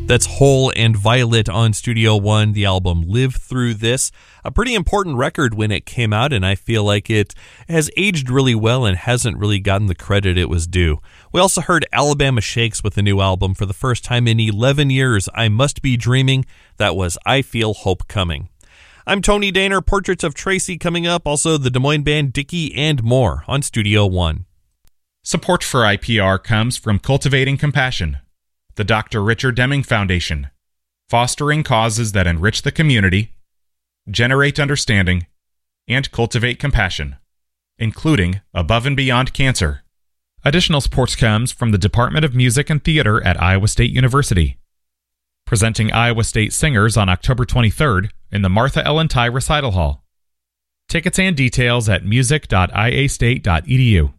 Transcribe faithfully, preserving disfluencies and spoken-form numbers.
That's Hole and Violet on Studio One, the album Live Through This. A pretty important record when it came out, and I feel like it has aged really well and hasn't really gotten the credit it was due. We also heard Alabama Shakes with a new album for the first time in eleven years, I Must Be Dreaming. That was I Feel Hope Coming. I'm Tony Daner, Portraits of Tracy coming up, also the Des Moines band Dickie, and more on Studio One. Support for I P R comes from Cultivating Compassion, the Doctor Richard Deming Foundation, fostering causes that enrich the community, generate understanding, and cultivate compassion, including Above and Beyond Cancer. Additional support comes from the Department of Music and Theater at Iowa State University, presenting Iowa State Singers on October twenty-third in the Martha Ellen Ty Recital Hall. Tickets and details at music dot i a state dot e d u.